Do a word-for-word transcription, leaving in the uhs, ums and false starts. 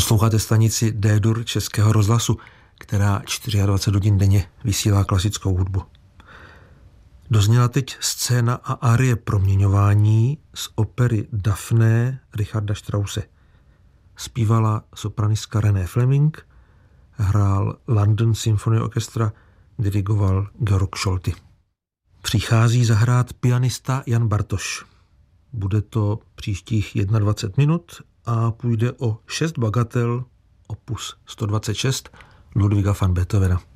Posloucháte stanici D-dur Českého rozhlasu, která dvacet čtyři hodin denně vysílá klasickou hudbu. Dozněla teď scéna a arie Proměňování z opery Daphné Richarda Strause. Zpívala sopranistka René Fleming, hrál London Symphony Orchestra, dirigoval Georg Scholty. Přichází zahrát pianista Jan Bartoš. Bude to příštích dvacet jedna minut a půjde o šest bagatel opus sto dvacet šest Ludwiga van Beethovena.